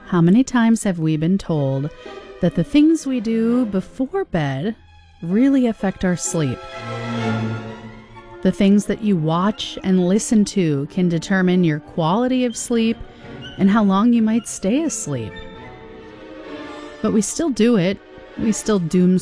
How many times have we been told that the things we do before bed really affect our sleep? The things that you watch and listen to can determine your quality of sleep and how long you might stay asleep. But we still do it. We still doom